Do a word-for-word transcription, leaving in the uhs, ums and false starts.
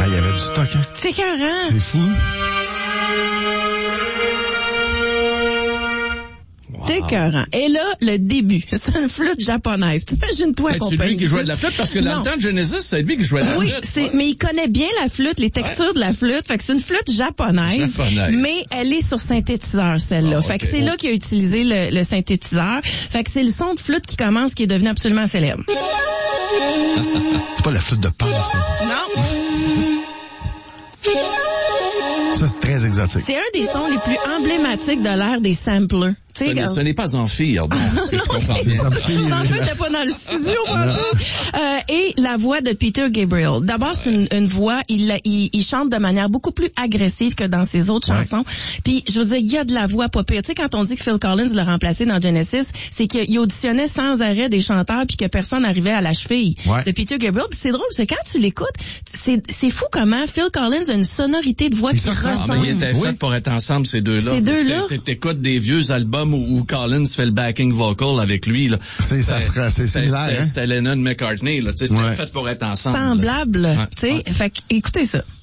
Ah, il y avait du stock, hein? C'est écœurant. C'est fou. C'est écœurant. Et là, le début. C'est une flûte japonaise. T'imagines-toi Ben, c'est lui qui jouait de la flûte, parce que dans Non. le temps de Genesis, c'est lui qui jouait de la Oui, flûte. c'est, mais il connaît bien la flûte, les textures ouais. de la flûte. Fait que c'est une flûte japonaise, japonaise. mais elle est sur synthétiseur, celle-là. Oh, fait okay. que c'est là qu'il a utilisé le, le synthétiseur. Fait que c'est le son de flûte qui commence, qui est devenu absolument célèbre. C'est pas la flûte de pan, ça. Non. Ça, c'est très exotique. C'est un des sons les plus emblématiques de l'ère des samplers. Ce n'est, ce n'est pas Amphi, bon, si je comprends bien. Amphi n'était pas dans le studio, euh, et la voix de Peter Gabriel. D'abord, c'est une, une voix, il, il, il chante de manière beaucoup plus agressive que dans ses autres ouais. chansons. Puis, je veux dire, il y a de la voix pas pire. Tu sais, quand on dit que Phil Collins l'a remplacé dans Genesis, c'est qu'il auditionnait sans arrêt des chanteurs puis que personne n'arrivait à la cheville ouais. de Peter Gabriel. Puis c'est drôle, c'est quand tu l'écoutes, c'est, c'est fou comment Phil Collins a une sonorité de voix il qui ressemble. Ah, mais il était oui. fait pour être ensemble, ces deux-là. Ces deux-là. T'écoutes des vieux albums où, où Collins fait le backing vocal avec lui, là. C'est, ça serait assez similaire, c'était, hein? C'était Lennon McCartney, là. Tu sais, c'était ouais. fait pour être ensemble. Semblable, ouais. tu sais. Ouais. Fait écoutez ça.